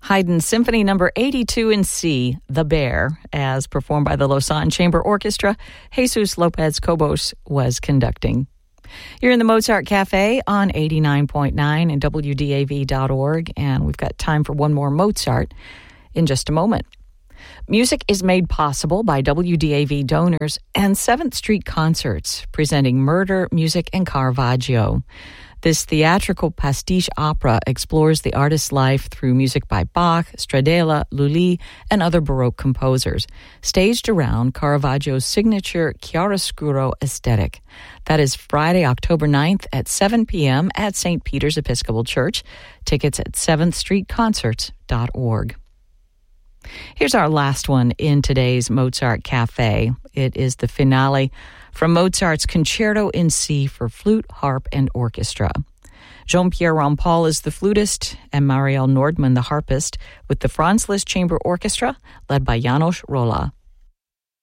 Haydn Symphony Number 82 in C, The Bear, as performed by the Lausanne Chamber Orchestra. Jesus Lopez Cobos was conducting. You're in the Mozart Cafe on 89.9 and WDAV.org, and we've got time for one more Mozart in just a moment. Music is made possible by WDAV donors and 7th Street Concerts, presenting Murder, Music, and Caravaggio. This theatrical pastiche opera explores the artist's life through music by Bach, Stradella, Lully, and other Baroque composers, staged around Caravaggio's signature chiaroscuro aesthetic. That is Friday, October 9th at 7 p.m. at St. Peter's Episcopal Church. Tickets at 7thstreetconcerts.org. Here's our last one in today's Mozart Cafe. It is the finale from Mozart's Concerto in C for flute, harp, and orchestra. Jean-Pierre Rampal is the flutist and Marielle Nordman the harpist, with the Franz Liszt Chamber Orchestra led by János Róla.